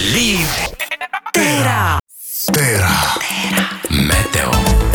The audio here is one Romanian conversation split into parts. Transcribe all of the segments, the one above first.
Terra Meteo.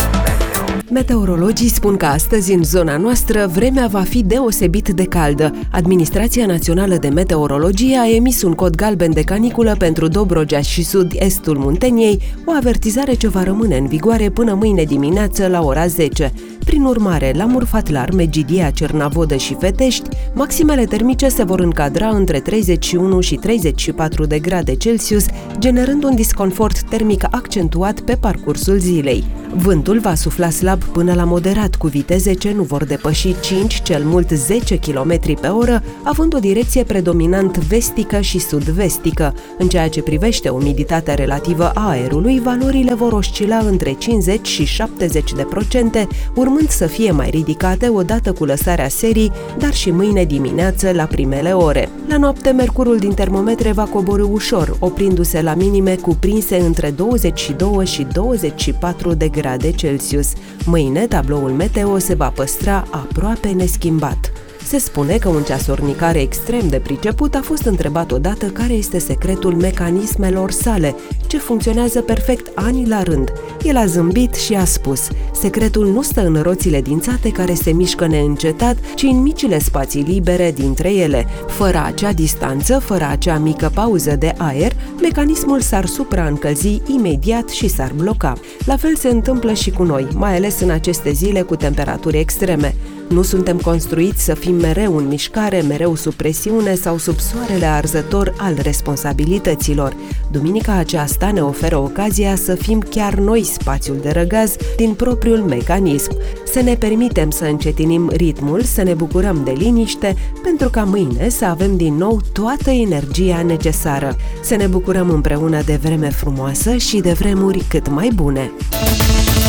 Meteorologii spun că astăzi, în zona noastră, vremea va fi deosebit de caldă. Administrația Națională de Meteorologie a emis un cod galben de caniculă pentru Dobrogea și sud-estul Munteniei, o avertizare ce va rămâne în vigoare până mâine dimineață la ora 10. Prin urmare, la Murfatlar, Megidia, Cernavodă și Fetești, maximele termice se vor încadra între 31 și 34 de grade Celsius, generând un disconfort termic accentuat pe parcursul zilei. Vântul va sufla slab până la moderat, cu viteze ce nu vor depăși 5, cel mult 10 km pe oră, având o direcție predominant vestică și sud-vestică. În ceea ce privește umiditatea relativă a aerului, valorile vor oscila între 50 și 70%, urmând să fie mai ridicate odată cu lăsarea serii, dar și mâine dimineață la primele ore. La noapte, mercurul din termometre va coborî ușor, oprindu-se la minime cuprinse între 22 și 24 de grade Celsius. Mâine, tabloul meteo se va păstra aproape neschimbat. Se spune că un ceasornicar extrem de priceput a fost întrebat odată care este secretul mecanismelor sale, ce funcționează perfect ani la rând. El a zâmbit și a spus: secretul nu stă în roțile dințate care se mișcă neîncetat, ci în micile spații libere dintre ele. Fără acea distanță, fără acea mică pauză de aer, mecanismul s-ar supraîncălzi imediat și s-ar bloca. La fel se întâmplă și cu noi, mai ales în aceste zile cu temperaturi extreme. Nu suntem construiți să fim mereu în mișcare, mereu sub presiune sau sub soarele arzător al responsabilităților. Duminica aceasta ne oferă ocazia să fim chiar noi spațiul de răgaz din propriul mecanism, să ne permitem să încetinim ritmul, să ne bucurăm de liniște, pentru ca mâine să avem din nou toată energia necesară, să ne bucurăm împreună de vreme frumoasă și de vremuri cât mai bune.